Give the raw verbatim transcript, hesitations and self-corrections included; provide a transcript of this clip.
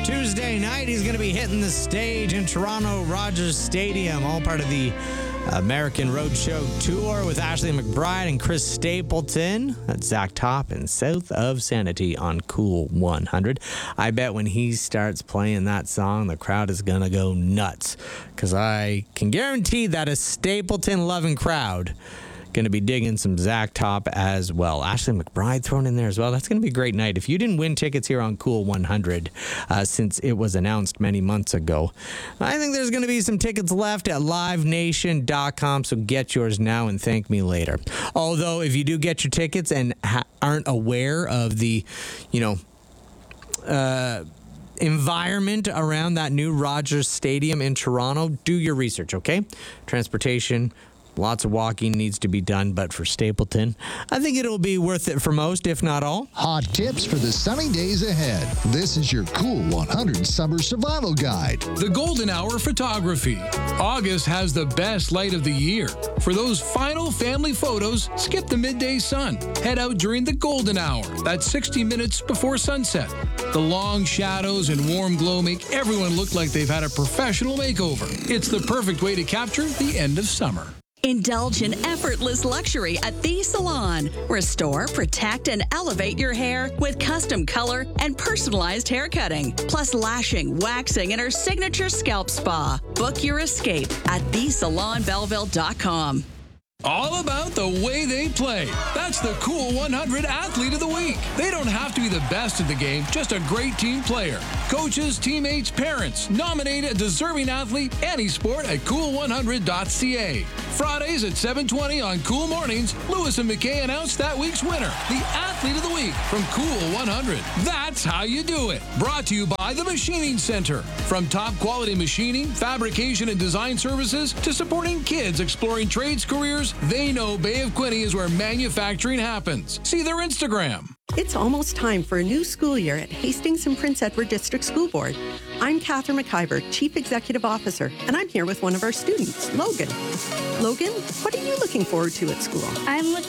Tuesday night, he's going to be hitting the stage in Toronto Rogers Stadium, all part of the American Roadshow Tour with Ashley McBryde and Chris Stapleton. That's Zach Top and South of Sanity on Cool one hundred. I bet when he starts playing that song, the crowd is going to go nuts, because I can guarantee that a Stapleton-loving crowd going to be digging some Zach Top as well. Ashley McBryde thrown in there as well. That's going to be a great night. If you didn't win tickets here on Cool one hundred uh, since it was announced many months ago, I think there's going to be some tickets left at live nation dot com, so get yours now and thank me later. Although, if you do get your tickets and ha- aren't aware of the, you know, uh, environment around that new Rogers Stadium in Toronto, do your research, okay? Transportation, lots of walking needs to be done, but for Stapleton, I think it'll be worth it for most, if not all. Hot tips for the sunny days ahead. This is your Cool one hundred Summer Survival Guide. The Golden Hour Photography. August has the best light of the year. For those final family photos, skip the midday sun. Head out during the Golden Hour. That's sixty minutes before sunset. The long shadows and warm glow make everyone look like they've had a professional makeover. It's the perfect way to capture the end of summer. Indulge in effortless luxury at The Salon. Restore, protect, and elevate your hair with custom color and personalized hair cutting, plus lashing, waxing, and our signature scalp spa. Book your escape at the salon belleville dot com. All about the way they play. That's the Cool one hundred Athlete of the Week. They don't have to be the best at the game, just a great team player. Coaches, teammates, parents, nominate a deserving athlete any sport at cool one hundred dot c a. Fridays at seven twenty on Cool Mornings, Lewis and McKay announce that week's winner, the Athlete of the Week from Cool one hundred. That's how you do it. Brought to you by the Machining Center. From top quality machining, fabrication, and design services to supporting kids exploring trades careers, they know Bay of Quinte is where manufacturing happens. See their Instagram. It's almost time for a new school year at Hastings and Prince Edward District School Board. I'm Catherine McIver, Chief Executive Officer, and I'm here with one of our students, Logan. Logan, what are you looking forward to at school? I'm looking